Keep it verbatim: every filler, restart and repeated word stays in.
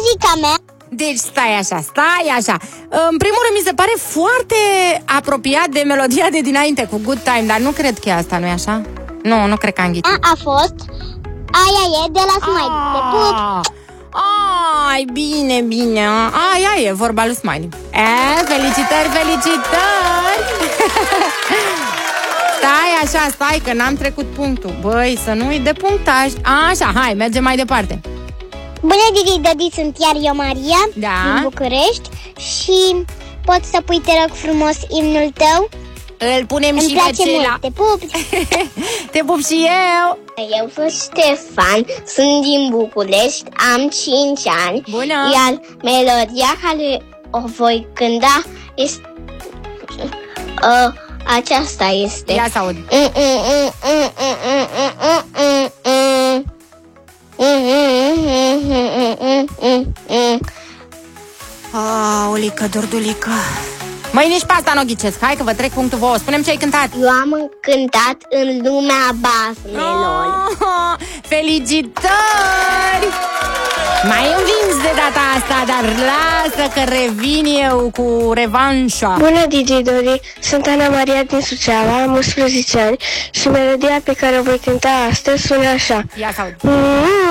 muzica mea. Deci stai așa, stai așa. În primul rând mi se pare foarte apropiat de melodia de dinainte cu Good Time, dar nu cred că e asta, nu-i așa? Nu, nu cred că am ghicit. A, a fost Aia e de la Smiley. Te pup. Ai, bine, bine. Aia e vorba lui Smiley. E, felicitări, felicitări. Stai așa, stai că n-am trecut punctul. Băi, să nu uit de punctaj. Așa, hai, mergem mai departe. Bună, Didi, Dodi, sunt iar eu, Maria, da. din București. Și poți să pui, te rog frumos, imnul tău? Îl punem Îmi și place pe cela. mult, te pup. Te pup și eu. Eu sunt Ștefan, sunt din București, am cinci ani. Bună. Iar melodia care o voi cânta este uh, aceasta este. Ia să aud. Aolică, dordulică. Măi, nici pe asta nu o ghicesc. Hai că vă trec punctul vouă. Spune-mi ce ai cântat. Eu am cântat În lumea basmelor. Oh, felicitări! Mai învins de data asta, dar lasă că revin eu cu revanșa. Bună, D J Dori, sunt Ana Maria din Suceava, am unsprezece ani și melodia pe care o voi cânta astăzi sună așa. Ia să aud.